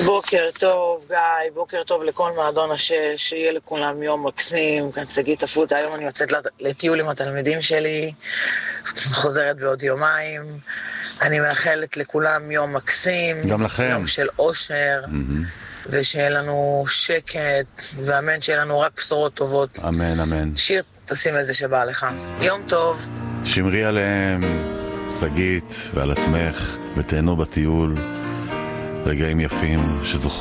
בוקר טוב גיא, בוקר טוב לכל מועדון השש, שיהיה לכולם יום מקסים. כאן שגית אפוטה, היום אני יוצאת לטיול עם התלמידים שלי, חוזרת בעוד יומיים. אני מאחלת לכולם יום מקסים, גם לכם. יום של אושר, ושיהיה לנו שקט, ואמן שיהיה לנו רק בשורות טובות. אמן, אמן. שיר, תשים איזה שבא לך. יום טוב. שמרי עליהם, שגית, ועל עצמך, ותהנו בטיול. רגעים יפים שזוכרים